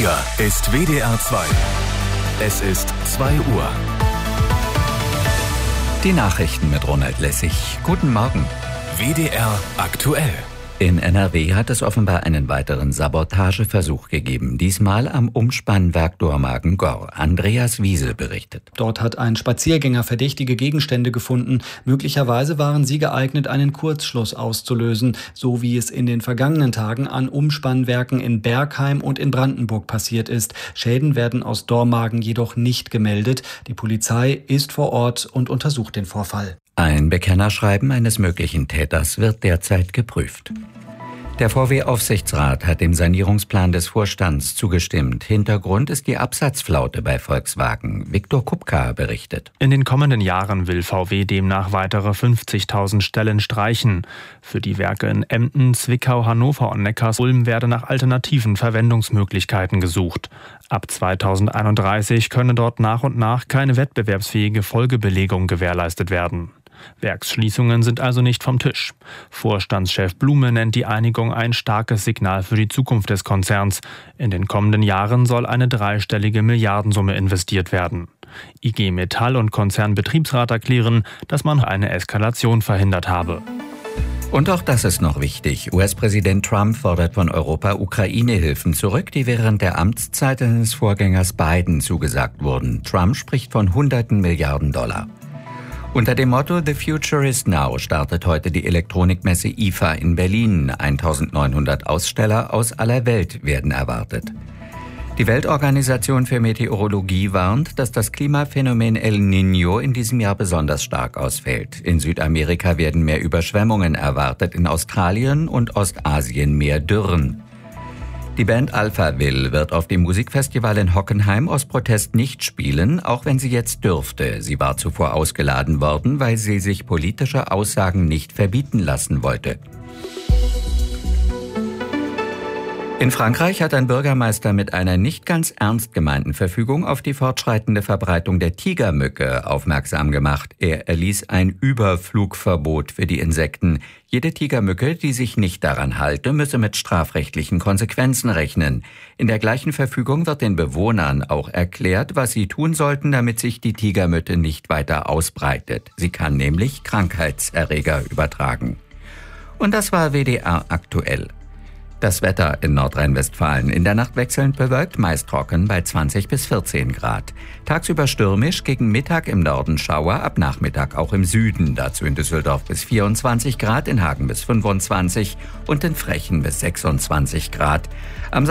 Hier ist WDR 2. Es ist 2 Uhr. Die Nachrichten mit Ronald Lessig. Guten Morgen. WDR aktuell. In NRW hat es offenbar einen weiteren Sabotageversuch gegeben. Diesmal am Umspannwerk Dormagen-Gorr. Andreas Wiesel berichtet. Dort hat ein Spaziergänger verdächtige Gegenstände gefunden. Möglicherweise waren sie geeignet, einen Kurzschluss auszulösen, so wie es in den vergangenen Tagen an Umspannwerken in Bergheim und in Brandenburg passiert ist. Schäden werden aus Dormagen jedoch nicht gemeldet. Die Polizei ist vor Ort und untersucht den Vorfall. Ein Bekennerschreiben eines möglichen Täters wird derzeit geprüft. Der VW-Aufsichtsrat hat dem Sanierungsplan des Vorstands zugestimmt. Hintergrund ist die Absatzflaute bei Volkswagen. Viktor Kupka berichtet. In den kommenden Jahren will VW demnach weitere 50.000 Stellen streichen. Für die Werke in Emden, Zwickau, Hannover und Neckarsulm werde nach alternativen Verwendungsmöglichkeiten gesucht. Ab 2031 könne dort nach und nach keine wettbewerbsfähige Folgebelegung gewährleistet werden. Werksschließungen sind also nicht vom Tisch. Vorstandschef Blume nennt die Einigung ein starkes Signal für die Zukunft des Konzerns. In den kommenden Jahren soll eine dreistellige Milliardensumme investiert werden. IG Metall und Konzernbetriebsrat erklären, dass man eine Eskalation verhindert habe. Und auch das ist noch wichtig. US-Präsident Trump fordert von Europa Ukraine-Hilfen zurück, die während der Amtszeit seines Vorgängers Biden zugesagt wurden. Trump spricht von Hunderten Milliarden Dollar. Unter dem Motto The Future is Now startet heute die Elektronikmesse IFA in Berlin. 1900 Aussteller aus aller Welt werden erwartet. Die Weltorganisation für Meteorologie warnt, dass das Klimaphänomen El Niño in diesem Jahr besonders stark ausfällt. In Südamerika werden mehr Überschwemmungen erwartet, in Australien und Ostasien mehr Dürren. Die Band Alphaville wird auf dem Musikfestival in Hockenheim aus Protest nicht spielen, auch wenn sie jetzt dürfte. Sie war zuvor ausgeladen worden, weil sie sich politische Aussagen nicht verbieten lassen wollte. In Frankreich hat ein Bürgermeister mit einer nicht ganz ernst gemeinten Verfügung auf die fortschreitende Verbreitung der Tigermücke aufmerksam gemacht. Er erließ ein Überflugverbot für die Insekten. Jede Tigermücke, die sich nicht daran halte, müsse mit strafrechtlichen Konsequenzen rechnen. In der gleichen Verfügung wird den Bewohnern auch erklärt, was sie tun sollten, damit sich die Tigermücke nicht weiter ausbreitet. Sie kann nämlich Krankheitserreger übertragen. Und das war WDR aktuell. Das Wetter in Nordrhein-Westfalen. In der Nacht wechselnd bewölkt, meist trocken bei 20 bis 14 Grad. Tagsüber stürmisch, gegen Mittag im Norden Schauer, ab Nachmittag auch im Süden. Dazu in Düsseldorf bis 24 Grad, in Hagen bis 25 und in Frechen bis 26 Grad. Am